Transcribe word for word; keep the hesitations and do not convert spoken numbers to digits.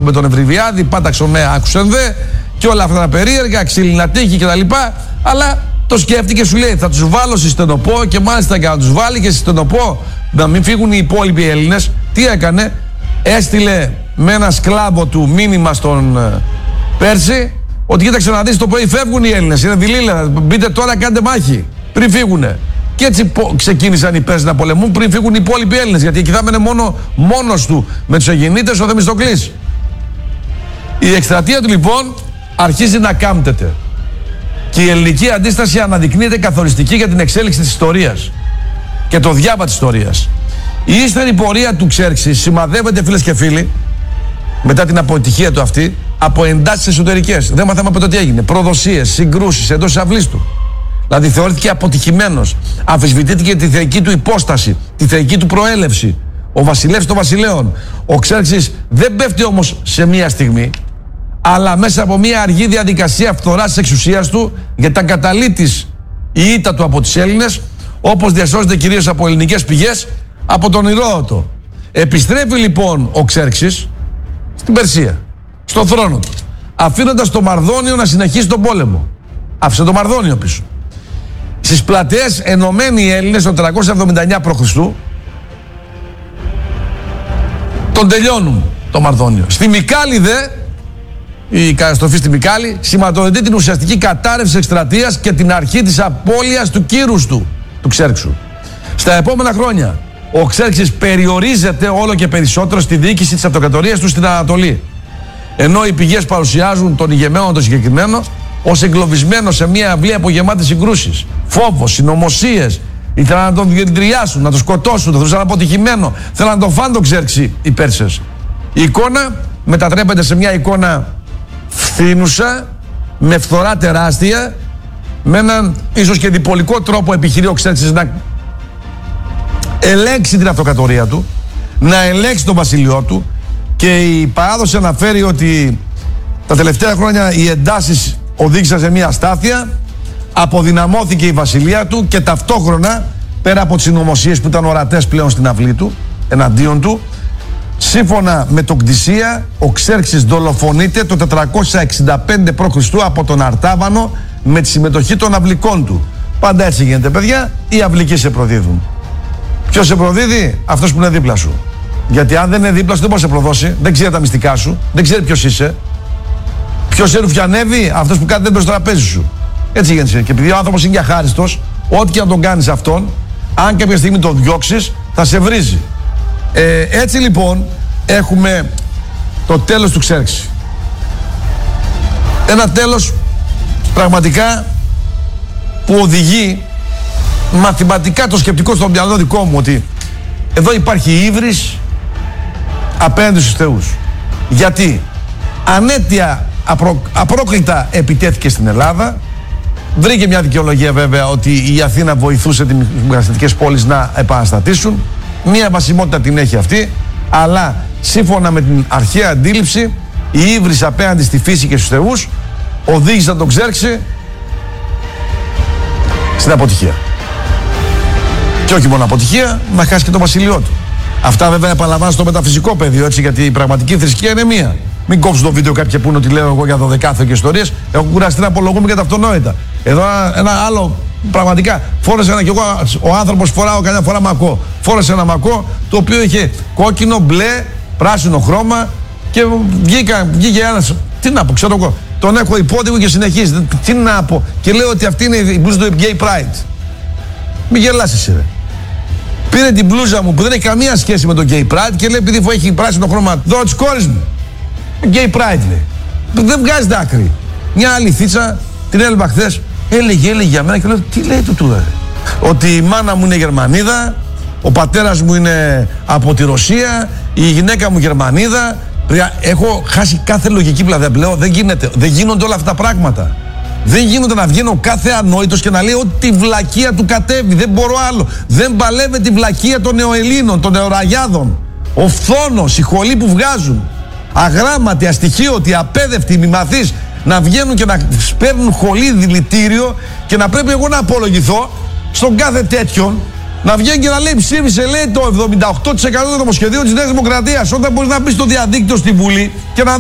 με τον Ευρυβιάδη, πάταξον με άκουσεν δε και όλα αυτά τα περίεργα, ξύλινα τείχη κτλ. Αλλά το σκέφτηκε, σου λέει, θα τους βάλω στη στενοπό και μάλιστα για να τους βάλει και στη στενοπό να μην φύγουν οι υπόλοιποι Έλληνες. Τι έκανε, έστειλε με ένα σκλάβο του μήνυμα στον ε, Πέρση ότι κοίταξε να δεις, το πρωί φεύγουν οι Έλληνες, είναι δηλήλα, μπείτε τώρα, κάντε μάχη πριν φύγουνε. Και έτσι ξεκίνησαν οι Πέρσοι να πολεμούν πριν φύγουν οι υπόλοιποι Έλληνες, γιατί εκεί θα έμενε μόνο μόνος του με τους Αιγινήτες ο Θεμιστοκλής. Η εκστρατεία του λοιπόν αρχίζει να κάμπτεται και η ελληνική αντίσταση αναδεικνύεται καθοριστική για την εξέλιξη της ιστορίας και το διάβα της ιστορίας. Η ύστερη πορεία του Ξέρξης σημαδεύεται, φίλες και φίλοι, μετά την αποτυχία του αυτή, από εντάσεις εσωτερικές. Δεν μάθαμε από το τι έγινε. Προδοσίες, συγκρούσεις εντός της αυλής του. Δηλαδή θεωρήθηκε αποτυχημένος. Αμφισβητήθηκε τη θεϊκή του υπόσταση, τη θεϊκή του προέλευση. Ο βασιλεύς των βασιλέων. Ο Ξέρξης δεν πέφτει όμως σε μία στιγμή, αλλά μέσα από μία αργή διαδικασία φθοράς της εξουσίας του, γιατί ήταν καταλήτης η ήττα του από τις Έλληνες, όπως διασώζεται κυρίως από ελληνικές πηγές, από τον Ηρόδοτο. Επιστρέφει λοιπόν ο Ξέρξης στην Περσία, στον θρόνο του, αφήνοντας το Μαρδόνιο να συνεχίσει τον πόλεμο. Άφησε το Μαρδόνιο πίσω. Στις πλατείες ενωμένοι οι Έλληνες το τετρακόσια εβδομήντα εννιά προ Χριστού τον τελειώνουν το Μαρδόνιο. Στη Μικάλη δε, η καταστροφή στη Μικάλη σηματοδοτεί την ουσιαστική κατάρρευση της εκστρατείας και την αρχή της απώλειας του κύρους του, του Ξέρξου. Στα επόμενα χρόνια ο Ξέρξης περιορίζεται όλο και περισσότερο στη διοίκηση της αυτοκρατορίας του στην Ανατολή. Ενώ οι πηγές παρουσιάζουν τον ηγεμένο τον συγκεκριμένο ως εγκλωβισμένο σε μια αυλή από γεμάτες συγκρούσεις, φόβος, συνωμοσίες. Ήθελαν να τον διεντριάσουν, να τον σκοτώσουν, να τον θέλαν αποτυχημένο. Θέλαν να τον φάνε τον Ξέρξη οι Πέρσες. Η εικόνα μετατρέπεται σε μια εικόνα φθήνουσα, με φθορά τεράστια, με έναν ίσως και διπολικό τρόπο επιχειρεί ο Ξέρξης να ελέγξει την αυτοκρατορία του, να ελέγξει τον βασιλειό του, και η παράδοση αναφέρει ότι τα τελευταία χρόνια οι εντάσεις οδήγησαν σε μια αστάθεια, αποδυναμώθηκε η βασιλεία του και ταυτόχρονα, πέρα από τις συνωμοσίες που ήταν ορατές πλέον στην αυλή του, εναντίον του, σύμφωνα με τον Κτησία, ο Ξέρξης δολοφονείται το τετρακόσια εξήντα πέντε προ Χριστού από τον Αρτάβανο με τη συμμετοχή των αυλικών του. Πάντα έτσι γίνεται, παιδιά, οι αυλικοί σε προδίδουν. Ποιος σε προδίδει? Αυτός που είναι δίπλα σου. Γιατί αν δεν είναι δίπλα σου δεν μπορεί να σε προδώσει, δεν ξέρει τα μυστικά σου, δεν ξέρει ποιος είσαι. Ποιος σε ρουφιανεύει? Αυτός που κάτι δεν μπαίνει στο τραπέζι σου. Έτσι γίνεται. Και επειδή ο άνθρωπος είναι και αχάριστος, ό,τι και να τον κάνεις αυτόν, αν κάποια στιγμή τον διώξεις, θα σε βρίζει. Ε, έτσι λοιπόν έχουμε το τέλος του Ξέρξη. Ένα τέλος πραγματικά που οδηγεί μαθηματικά το σκεπτικό στο μυαλό δικό μου, ότι εδώ υπάρχει ύβρις απέναντι στους θεούς. Γιατί ανέτεια απρο, απρόκλητα επιτέθηκε στην Ελλάδα. Βρήκε μια δικαιολογία βέβαια ότι η Αθήνα βοηθούσε τις μεγαλύτερες πόλεις να επαναστατήσουν. Μια βασιμότητα την έχει αυτή, αλλά σύμφωνα με την αρχαία αντίληψη, η ύβρις απέναντι στη φύση και στους θεούς οδήγησαν τον Ξέρξη στην αποτυχία. Και όχι μόνο αποτυχία, να χάσει και το βασιλειό του. Αυτά βέβαια επαναλαμβάνω στο μεταφυσικό πεδίο, έτσι, γιατί η πραγματική θρησκεία είναι μία. Μην κόψουν το βίντεο κάποιοι που πούνε ότι λέω εγώ για δωδεκάθεο και ιστορίες. Έχω κουραστεί να απολογούμε για τα αυτονόητα. Εδώ ένα, ένα άλλο, πραγματικά, φόρεσε ένα κι εγώ, ο άνθρωπος φοράω καμιά φορά μακό. Φόρεσε ένα μακό το οποίο είχε κόκκινο, μπλε, πράσινο χρώμα και βγήκα, βγήκε ένας. Τι να πω, ξέρω εγώ. Τον έχω υπότιμο και συνεχίζει. Τι να πω. Και λέω ότι αυτή είναι η μπλούζα του Gay Pride. Μην γελάσεις, ρε. Πήρε την μπλούζα μου που δεν έχει καμία σχέση με το Gay Pride και λέει επειδή έχει πράσινο χρώμα, δω τις κόρες μου. Gay Pride λέει. Δεν βγάζει δάκρυ. Μια άλλη θίτσα την έλαβα χθες, έλεγε, έλεγε για μένα και λέω τι λέει του του, ότι η μάνα μου είναι Γερμανίδα, ο πατέρας μου είναι από τη Ρωσία, η γυναίκα μου Γερμανίδα. Έχω χάσει κάθε λογική πλέον. Δεν γίνεται. Δεν γίνονται όλα αυτά τα πράγματα. Δεν γίνονται να βγαίνω κάθε ανόητος και να λέει ότι βλακεία του κατέβει. Δεν μπορώ άλλο. Δεν παλεύει τη βλακεία των νεοελλήνων, των νεοραγιάδων. Ο φθόνος, οι χολοί που βγάζουν. Αγράμματοι, αστοιχείωτοι, απέδευτοι, μη μαθείς, να βγαίνουν και να παίρνουν χολή δηλητήριο και να πρέπει εγώ να απολογηθώ στον κάθε τέτοιον. Να βγαίνει και να λέει ψήφισε, λέει, το εβδομήντα οκτώ τοις εκατό του νομοσχεδίου της Νέας Δημοκρατίας, όταν μπορείς να μπεις στο διαδίκτυο στη Βουλή και να